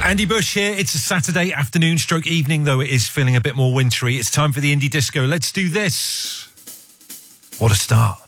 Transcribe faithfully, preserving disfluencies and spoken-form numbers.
Andy Bush here. It's a Saturday afternoon stroke evening, though it is feeling a bit more wintry. It's time for the indie disco. Let's do this. What a start.